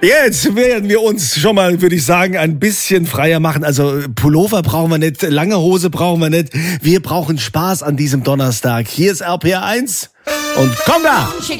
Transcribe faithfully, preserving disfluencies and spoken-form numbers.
Jetzt werden wir uns schon mal, würde ich sagen, ein bisschen freier machen. Also Pullover brauchen wir nicht, lange Hose brauchen wir nicht. Wir brauchen Spaß an diesem Donnerstag. Hier ist R P R eins und komm da!